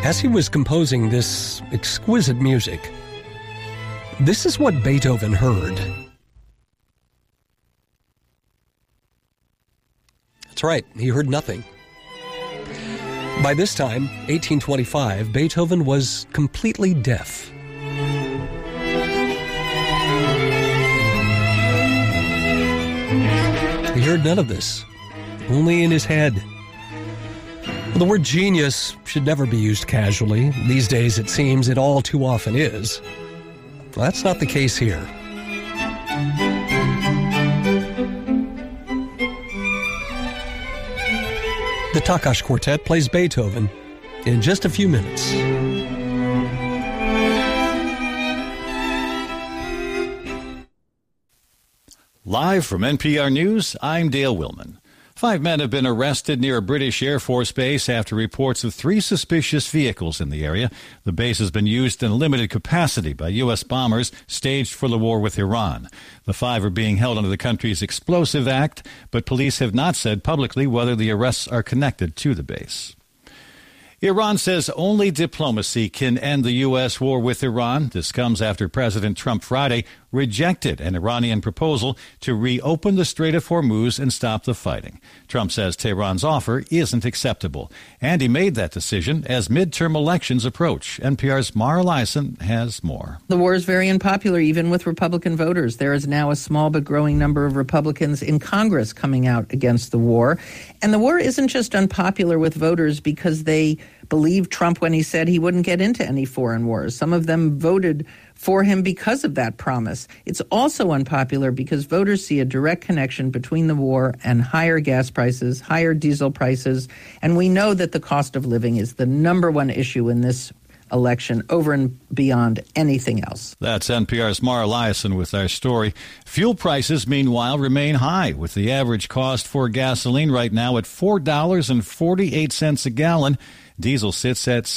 As he was composing this exquisite music, this is what Beethoven heard. That's right, he heard nothing. By this time, 1825, Beethoven was completely deaf. He heard none of this, only in his head. The word genius should never be used casually. These days, it seems it all too often is. Well, that's not the case here. The Takács Quartet plays Beethoven in just a few minutes. Live from NPR News, I'm Dale Willman. 5 men have been arrested near a British Air Force base after reports of 3 suspicious vehicles in the area. The base has been used in limited capacity by U.S. bombers staged for the war with Iran. The 5 are being held under the country's Explosive Act, but police have not said publicly whether the arrests are connected to the base. Iran says only diplomacy can end the U.S. war with Iran. This comes after President Trump Friday rejected an Iranian proposal to reopen the Strait of Hormuz and stop the fighting. Trump says Tehran's offer isn't acceptable, and he made that decision as midterm elections approach. NPR's Mara Liasson has more. The war is very unpopular, even with Republican voters. There is now a small but growing number of Republicans in Congress coming out against the war. And the war isn't just unpopular with voters because they believed Trump when he said he wouldn't get into any foreign wars. Some of them voted for him because of that promise. It's also unpopular because voters see a direct connection between the war and higher gas prices, higher diesel prices, and we know that the cost of living is the number one issue in this election over and beyond anything else. That's NPR's Mara Liasson with our story. Fuel prices, meanwhile, remain high, with the average cost for gasoline right now at $4.48 a gallon. Diesel sits at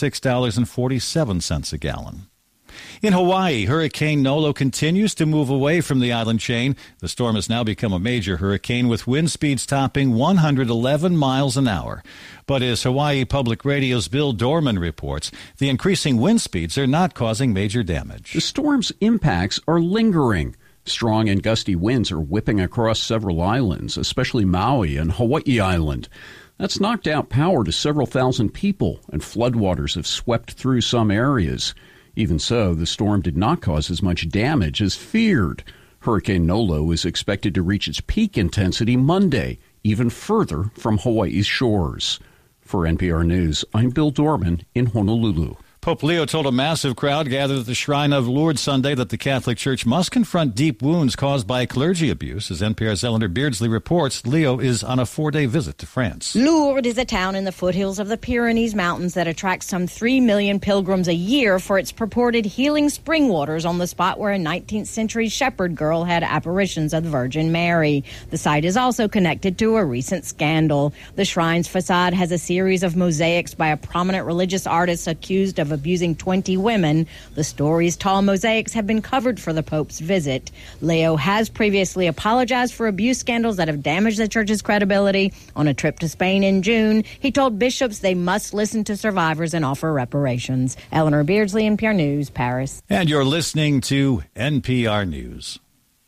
$6.47 a gallon. In Hawaii, Hurricane Nolo continues to move away from the island chain. The storm has now become a major hurricane with wind speeds topping 111 miles an hour. But as Hawaii Public Radio's Bill Dorman reports, the increasing wind speeds are not causing major damage. The storm's impacts are lingering. Strong and gusty winds are whipping across several islands, especially Maui and Hawaii Island. That's knocked out power to several thousand people, and floodwaters have swept through some areas. Even so, the storm did not cause as much damage as feared. Hurricane Nolo is expected to reach its peak intensity Monday, even further from Hawaii's shores. For NPR News, I'm Bill Dorman in Honolulu. Pope Leo told a massive crowd gathered at the Shrine of Lourdes Sunday that the Catholic Church must confront deep wounds caused by clergy abuse. As NPR's Eleanor Beardsley reports, Leo is on a 4-day visit to France. Lourdes is a town in the foothills of the Pyrenees Mountains that attracts some 3 million pilgrims a year for its purported healing spring waters on the spot where a 19th century shepherd girl had apparitions of the Virgin Mary. The site is also connected to a recent scandal. The shrine's facade has a series of mosaics by a prominent religious artist accused of abusing 20 women. The story's tall mosaics have been covered for the Pope's visit. Leo has previously apologized for abuse scandals that have damaged the church's credibility. On a trip to Spain in June, he told bishops they must listen to survivors and offer reparations. Eleanor Beardsley, NPR News, Paris. And you're listening to NPR News.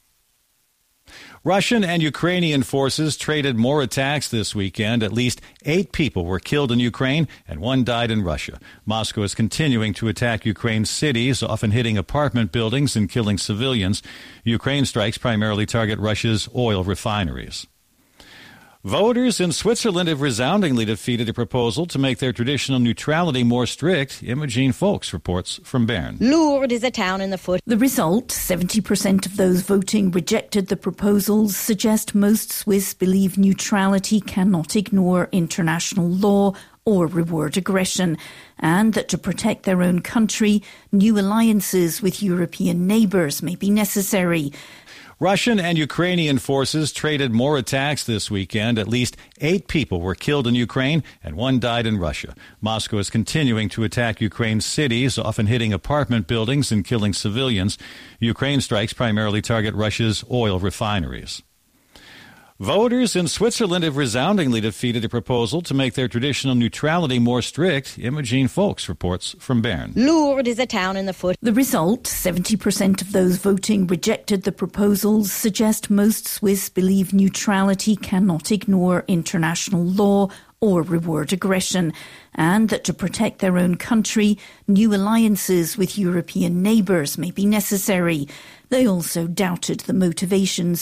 Russian and Ukrainian forces traded more attacks this weekend. At least 8 people were killed in Ukraine and 1 died in Russia. Moscow is continuing to attack Ukraine's cities, often hitting apartment buildings and killing civilians. Ukraine strikes primarily target Russia's oil refineries. Voters in Switzerland have resoundingly defeated a proposal to make their traditional neutrality more strict. Imogene Folks reports from Bern. Lourdes is a town in the foot. The result, 70% of those voting rejected the proposals, suggest most Swiss believe neutrality cannot ignore international law or reward aggression, and that to protect their own country, new alliances with European neighbours may be necessary. Russian and Ukrainian forces traded more attacks this weekend. At least 8 people were killed in Ukraine and 1 died in Russia. Moscow is continuing to attack Ukraine's cities, often hitting apartment buildings and killing civilians. Ukraine strikes primarily target Russia's oil refineries. Voters in Switzerland have resoundingly defeated a proposal to make their traditional neutrality more strict. Imogene Folks reports from Bern. Lourdes is a town in the foot. The result, 70% of those voting rejected the proposals, suggest most Swiss believe neutrality cannot ignore international law or reward aggression, and that to protect their own country, new alliances with European neighbours may be necessary. They also doubted the motivations